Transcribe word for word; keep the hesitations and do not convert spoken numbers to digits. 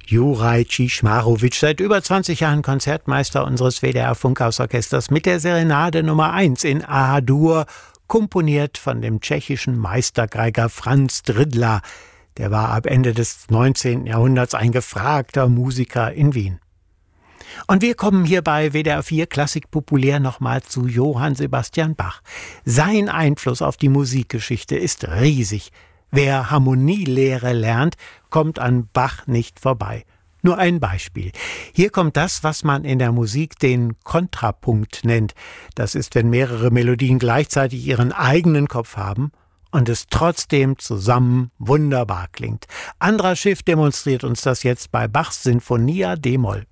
Juraj Ciszmarowicz, seit über zwanzig Jahren Konzertmeister unseres W D R-Funkhausorchesters mit der Serenade Nummer eins in A-Dur, komponiert von dem tschechischen Meistergeiger Franz Dridla. Der war ab Ende des neunzehnten Jahrhunderts ein gefragter Musiker in Wien. Und wir kommen hier bei W D R vier Klassik populär nochmal zu Johann Sebastian Bach. Sein Einfluss auf die Musikgeschichte ist riesig. Wer Harmonielehre lernt, kommt an Bach nicht vorbei. Nur ein Beispiel. Hier kommt das, was man in der Musik den Kontrapunkt nennt. Das ist, wenn mehrere Melodien gleichzeitig ihren eigenen Kopf haben und es trotzdem zusammen wunderbar klingt. Andras Schiff demonstriert uns das jetzt bei Bachs Sinfonia d-Moll.